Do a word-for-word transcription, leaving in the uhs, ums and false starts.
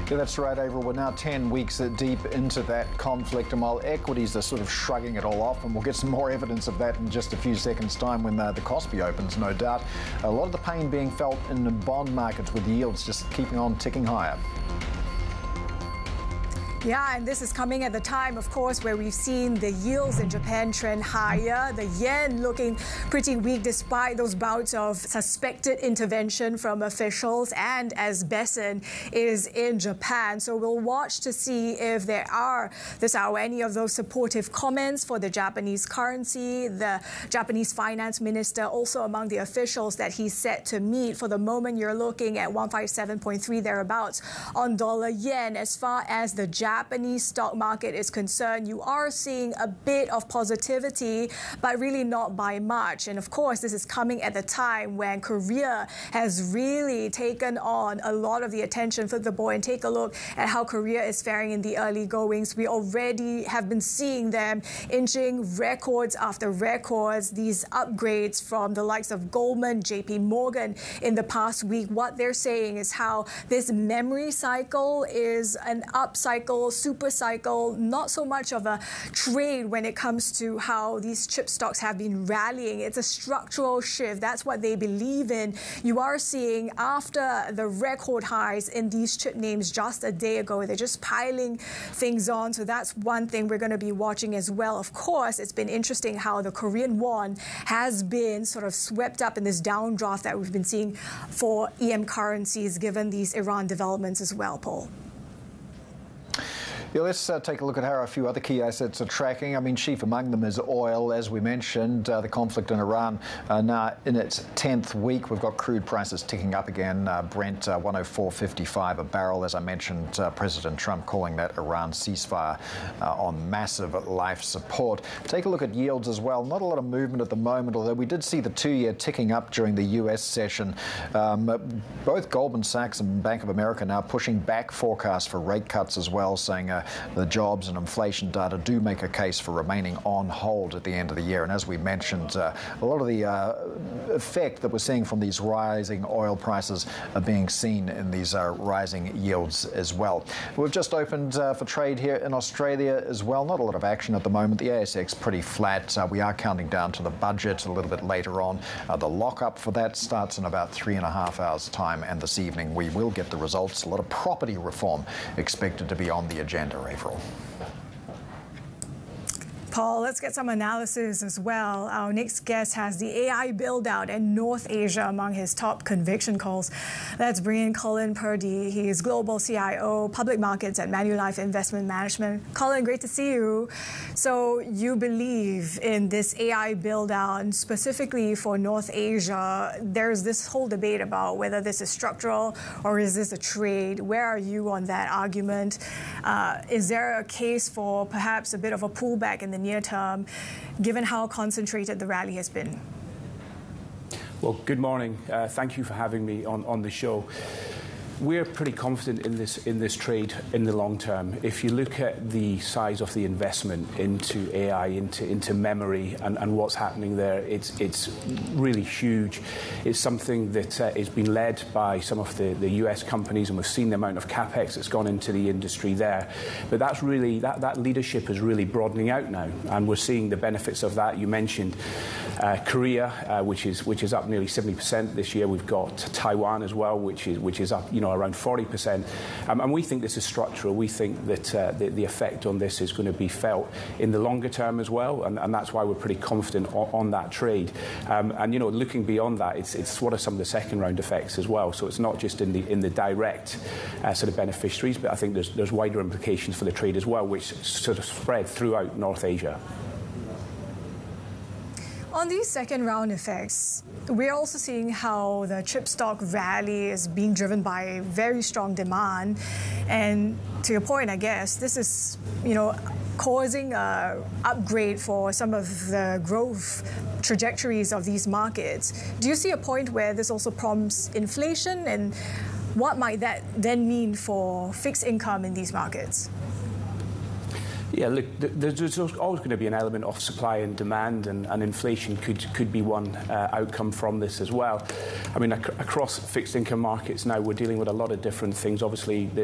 Yeah, that's right, Avril. We're now ten weeks deep into that conflict, and while equities are sort of shrugging it all off, and we'll get some more evidence of that in just a few seconds' time when uh, the Kospi opens, no doubt, a lot of the pain being felt in the bond markets with yields just keeping on ticking higher. Yeah, and this is coming at the time, of course, where we've seen the yields in Japan trend higher, the yen looking pretty weak despite those bouts of suspected intervention from officials, and as Besson is in Japan. So we'll watch to see if there are this are any of those supportive comments for the Japanese currency. The Japanese finance minister also among the officials that he's set to meet. For the moment, you're looking at one fifty-seven point three thereabouts on dollar yen. As far as the Japanese Japanese stock market is concerned, you are seeing a bit of positivity, but really not by much. And of course, this is coming at the time when Korea has really taken on a lot of the attention for the boy. And take a look at how Korea is faring in the early goings. We already have been seeing them inching records after records, these upgrades from the likes of Goldman, J P Morgan in the past week. What they're saying is how this memory cycle is an up cycle, super cycle, not so much of a trade when it comes to how these chip stocks have been rallying. It's a structural shift. That's what they believe in. You are seeing after the record highs in these chip names just a day ago, they're just piling things on. So that's one thing we're going to be watching as well. Of course, it's been interesting how the Korean won has been sort of swept up in this downdraft that we've been seeing for E M currencies given these Iran developments as well, Paul. Yeah, let's uh, take a look at how a few other key assets are tracking. I mean, chief among them is oil, as we mentioned. Uh, the conflict in Iran uh, now in its tenth week. We've got crude prices ticking up again. Uh, Brent uh, one oh four fifty-five a barrel. As I mentioned, uh, President Trump calling that Iran ceasefire uh, on massive life support. Take a look at yields as well. Not a lot of movement at the moment, although we did see the two-year ticking up during the U S session. Um, both Goldman Sachs and Bank of America now pushing back forecasts for rate cuts as well, saying uh, the jobs and inflation data do make a case for remaining on hold at the end of the year. And as we mentioned, uh, a lot of the uh, effect that we're seeing from these rising oil prices are being seen in these uh, rising yields as well. We've just opened uh, for trade here in Australia as well. Not a lot of action at the moment. The A S X pretty flat. Uh, we are counting down to the budget a little bit later on. Uh, the lockup for that starts in about three and a half hours' time, and this evening we will get the results. A lot of property reform expected to be on the agenda, Avril. Paul, let's get some analysis as well. Our next guest has the A I build-out in North Asia among his top conviction calls. Let's bring in Colin Purdy. He is Global C I O, Public Markets at Manulife Investment Management. Colin, great to see you. So you believe in this A I build-out, and specifically for North Asia. There's this whole debate about whether this is structural or is this a trade. Where are you on that argument? Uh, is there a case for perhaps a bit of a pullback in the near term, given how concentrated the rally has been? Well, good morning. Uh, thank you for having me on, on the show. We're pretty confident in this in this trade in the long term. If you look at the size of the investment into A I, into into memory, and, and what's happening there, it's it's really huge. It's something that uh, is being led by some of the, the U S companies, and we've seen the amount of capex that's gone into the industry there. But that's really that that leadership is really broadening out now, and we're seeing the benefits of that. You mentioned uh, Korea, uh, which is which is up nearly seventy percent this year. We've got Taiwan as well, which is which is up, you know, around forty percent. Um, and we think this is structural. We think that uh, the, the effect on this is going to be felt in the longer term as well, and, and that's why we're pretty confident on, on that trade. Um, and, you know, looking beyond that, it's, it's what are some of the second round effects as well. So it's not just in the in the direct uh, sort of beneficiaries, but I think there's, there's wider implications for the trade as well, which sort of spread throughout North Asia. On these second round effects, we're also seeing how the chip stock rally is being driven by very strong demand. And to your point, I guess, this is, you know, causing a upgrade for some of the growth trajectories of these markets. Do you see a point where this also prompts inflation? And what might that then mean for fixed income in these markets? Yeah, look, there's always going to be an element of supply and demand, and, and inflation could could be one uh, outcome from this as well. I mean, ac across fixed income markets now, we're dealing with a lot of different things. Obviously, the,